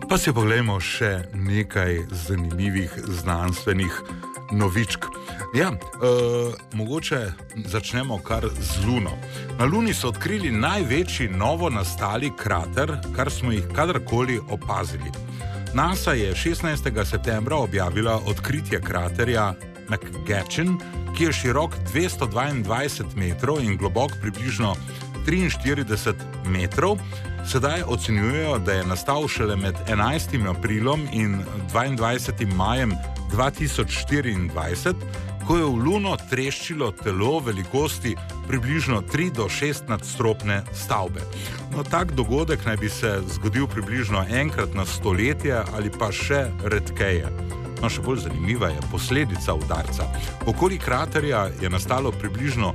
Pa si pogledamo še nekaj zanimivih znanstvenih novičk. Ja, mogoče začnemo kar z Luno. Na Luni so odkrili največji novo nastali krater, kar smo jih kadarkoli opazili. NASA je 16. septembra objavila odkritje kraterja McGetchen, ki je širok 222 metrov in globok približno 43 metrov. Sedaj ocenjujejo, da je nastal šele med 11. aprilom in 22. majem 2024, ko je v Luno treščilo telo velikosti približno 3 do 6 nadstropne stavbe. No, tak dogodek naj bi se zgodil približno enkrat na stoletje ali pa še redkeje. No, še bolj zanimiva je posledica udarca. Okoli kraterja je nastalo približno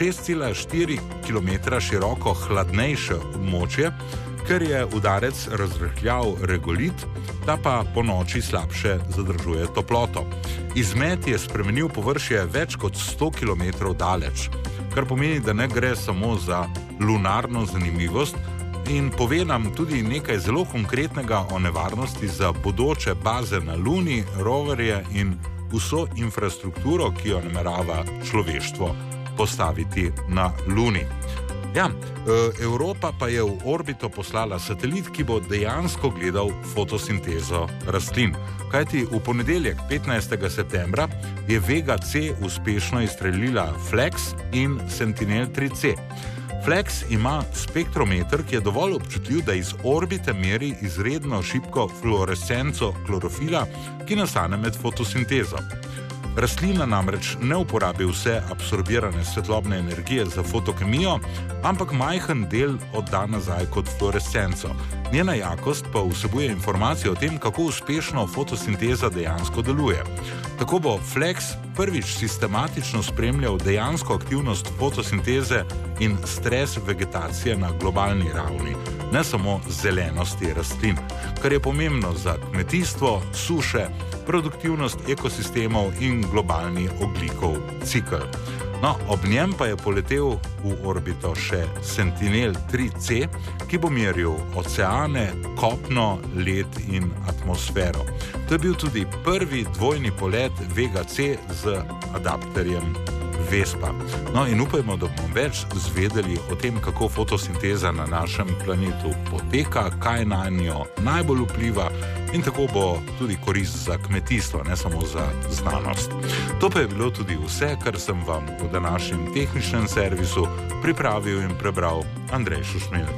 6,4 km široko hladnejše območje, ker je udarec razrahljal regolit, ta pa po noči slabše zadržuje toploto. Izmet je spremenil površje več kot 100 km daleč, kar pomeni, da ne gre samo za lunarno zanimivost, in pove nam tudi nekaj zelo konkretnega o nevarnosti za bodoče baze na Luni, roverje in vso infrastrukturo, ki jo namerava človeštvo postaviti na Luni. Ja, Evropa pa je v orbito poslala satelit, ki bo dejansko gledal fotosintezo rastlin. Kajti v ponedeljek 15. septembra je Vega C uspešno izstrelila Flex in Sentinel-3C. Flex ima spektrometer, ki je dovolj občutljiv, da iz orbite meri izredno šibko fluorescenco klorofila, ki nastane med fotosintezo. Rastlina namreč ne uporabi vse absorbirane svetlobne energije za fotokemijo, ampak majhen del odda nazaj kot fluorescenco. Njena jakost pa vsebuje informacije o tem, kako uspešno fotosinteza dejansko deluje. Tako bo Flex prvič sistematično spremljal dejansko aktivnost fotosinteze in stres vegetacije na globalni ravni, ne samo zelenosti rastlin, kar je pomembno za kmetijstvo, suše, produktivnost ekosistemov in globalni ogljikov cikel. No, ob njem pa je poletel v orbito še Sentinel-3C, ki bo meril oceane, kopno, led in atmosfero. To je bil tudi prvi dvojni polet Vega C z adapterjem Vespa. No, in upajmo, da bomo več zvedeli o tem, kako fotosinteza na našem planetu poteka, kaj na njo najbolj vpliva, in tako bo tudi korist za kmetijstvo, ne samo za znanost. To pa je bilo tudi vse, kar sem vam v današnjem tehničnem servisu pripravil in prebral Andrej Šušmelj.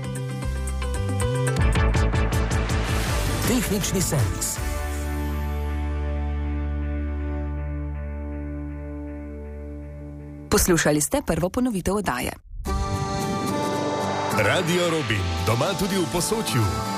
Tehnični servis. Poslušali ste prvo ponovitev oddaje. Radio Robin, doma tudi v Posočju.